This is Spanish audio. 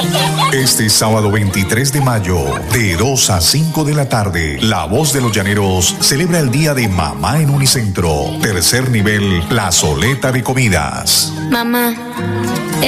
Este sábado 23 de mayo, de 2 a 5 de la tarde, La Voz de los Llaneros celebra el Día de Mamá en Unicentro. Tercer nivel, plazoleta de comidas. Mamá,